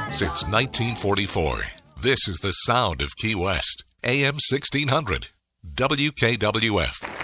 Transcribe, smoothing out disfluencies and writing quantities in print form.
Since 1944, this is the sound of Key West. AM 1600. WKWF.